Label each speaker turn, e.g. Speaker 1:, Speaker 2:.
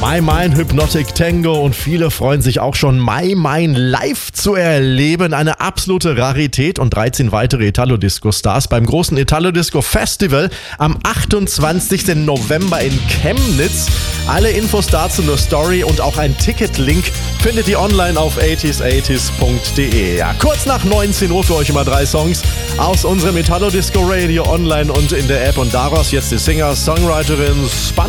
Speaker 1: My Mind Hypnotic Tango und viele freuen sich auch schon, My Mind live zu erleben. Eine absolute Rarität und 13 weitere Italo-Disco-Stars beim großen Italo-Disco-Festival am 28. November in Chemnitz. Alle Infos dazu in der Story und auch ein Ticket-Link findet ihr online auf 80s80s.de. Ja, kurz nach 19 Uhr für euch immer 3 Songs aus unserem Italo-Disco-Radio online und in der App und daraus jetzt die Singer-Songwriterin Spun